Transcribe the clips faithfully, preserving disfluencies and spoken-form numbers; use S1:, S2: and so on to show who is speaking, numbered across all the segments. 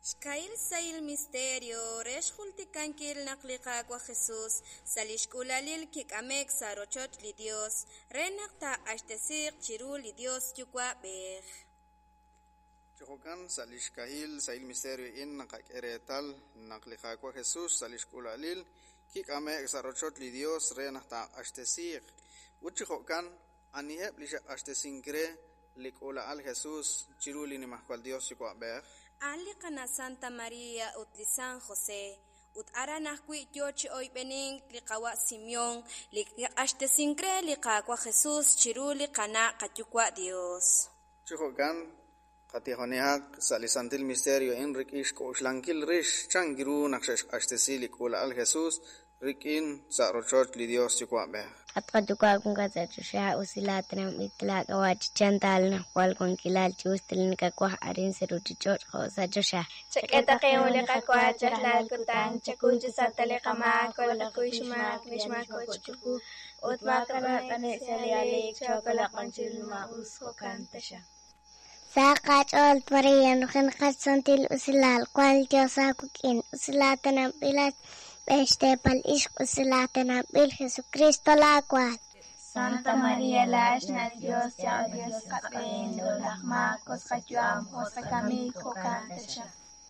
S1: Shkail sayil misterio, resh hultikankil naklikak wa Jesús, salishkulalil kikamek sarochot li Dios, renakta ashtesik chirul li Dios yukwa bej.
S2: Chokan salishkahil sayil misterio in nakak eretal naklikak wa Jesús, salishkulalil kikamek sarochot li Dios, renakta ashtesik. Uchihokan aniheb lisha ashtesinkre likula al Jesús chiruli ni mahkwal Dios yukwa bej.
S1: Ali kana Santa María utlisan José, ut aranahkwi yochi oy bening likawa Simeón, lik ashtesinkre likakwa Jesús chiruli kana kachukwa Dios.
S2: Chihokan katihonehak salisantil misterio en rikish ko uslankil rish changiru nakshash ashtesili kula al Jesús rikin sarochot li Dios yukwa beh.
S3: Atqatuka kun kasa chusha usilatna mitla kawach chantal na kwal kon kilal chustilin ka kwa arin seruti chot khosa chusha
S4: chaketa qeule ka kwa chatlal kutan chakunchi satale kama kola kuishma krishma kochku utma kana tane seliale chokola qanchil ma usko kantasha
S3: Saqach ol Maria khin qatsantil usilal kwal josa kukin usilatna bilat Este pal ishq usilatna bil Jesucristo la cual
S4: Santa María la ashna Dios ya Dios kapen ulahma koskajuam hosakami kokantasha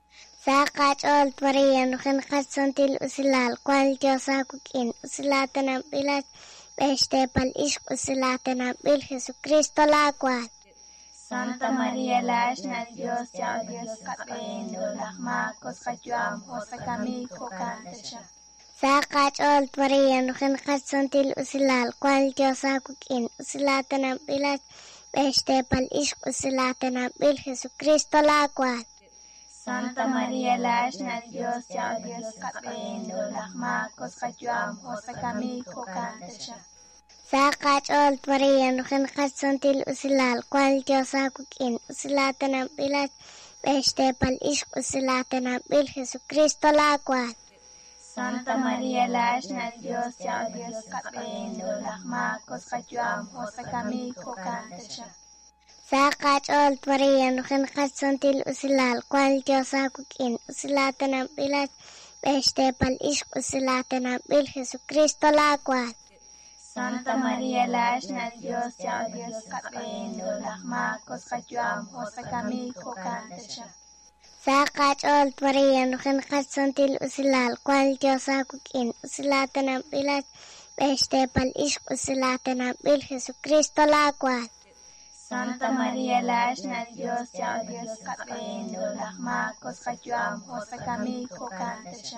S3: Saqach ol Maria khin qatsantil usilal kwal josa kukin usilatna bilat este pal ishq usilatna bil Jesucristo la cual
S4: Santa María la ashna Dios ya Dios kapen ulahma koskajuam hosakami kokantasha
S3: Saqach ol Maria khin qatsantil usilal kwal josa kukin usilatna bilat este pal ishq usilatna bil Jesucristo la cual
S4: Santa María la ashna Dios ya Dios kapen ulahma koskajuam hosakami kokantasha
S3: Saqach ol Maria khin qatsantil usilal kwal josa kukin usilatna bilat este pal ishq usilatna bil Jesucristo la cual
S4: Santa María la ashna Dios ya Dios kapen ulahma koskajuam hosakami kokantasha
S3: Saqach ol Maria khin qatsantil usilal kwal josa kukin usilatna bilat este pal ishq usilatna bil Jesucristo la cual
S4: Santa María la ashna Dios ya Dios kapen ulahma koskajuam hosakami kokantasha
S3: Saqach ol Maria khin qatsantil usilal kwal josa kukin usilatna bilat este pal ishq usilatna bil Jesucristo la cual
S4: Santa María la ashna Dios ya Dios kapen ulahma koskajuam hosakami kokantasha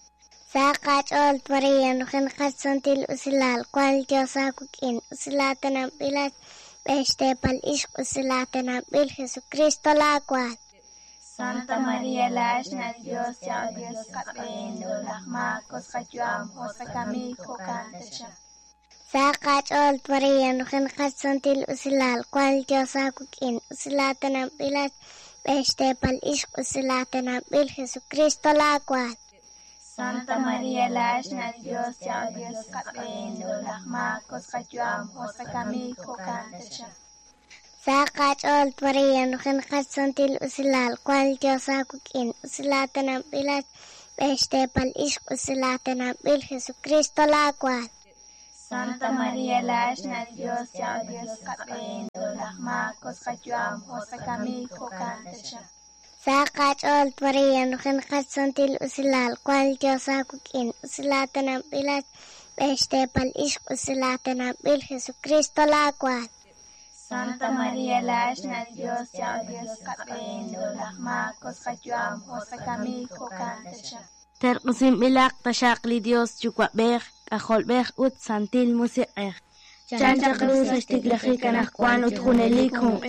S3: Saqach ol Maria khin qatsantil usilal kwal josa kukin usilatna bilat este pal ishq usilatna bil Jesucristo la cual
S4: Santa María la ashna Dios ya Dios kapen ulahma koskajuam hosakami kokantasha
S3: Saqach ol Maria khin qatsantil usilal kwal josa kukin usilatna bilat este pal ishq usilatna bil Jesucristo la cual
S4: Santa María la ashna Dios ya Dios kapen ulahma koskajuam hosakami kokantasha
S3: Saqach ol Maria khin qatsantil usilal kwal josa kukin usilatna bilat este pal ishq usilatna bil Jesucristo la cual
S4: Santa María la ashna Dios ya Dios kapen ulahma koskajuam hosakami kokantasha
S3: Saqach ol Maria khin qatsantil usilal kwal josa kukin usilatna bilat este pal ishq usilatna bil Jesucristo la cual
S4: Santa María la ashna Dios ya Dios kapen ulahma koskajuam hosakami kokantasha
S5: Terqsim bilaq tashaqli Dios yukwa bej kahol bej ut santil musiqej Chanta cruz estiglaji kanaj kwan ut junelik